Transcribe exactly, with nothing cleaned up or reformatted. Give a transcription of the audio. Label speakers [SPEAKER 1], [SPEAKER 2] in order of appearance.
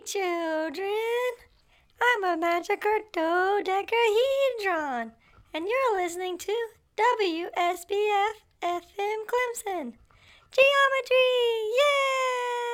[SPEAKER 1] children! I'm a magical dodecahedron, and you're listening to W S B F F M Clemson. Geometry!